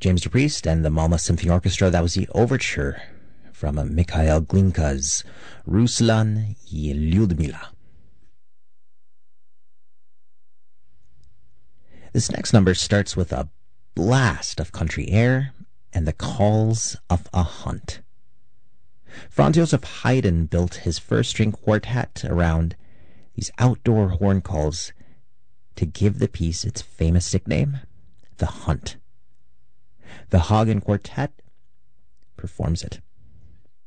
James DePriest and the Malmö Symphony Orchestra. That was the overture from Mikhail Glinka's Ruslan y Lyudmila. This next number starts with a blast of country air and the calls of a hunt. Franz Joseph Haydn built his first string quartet around these outdoor horn calls to give the piece its famous nickname, The Hunt. The Hagen Quartet performs it.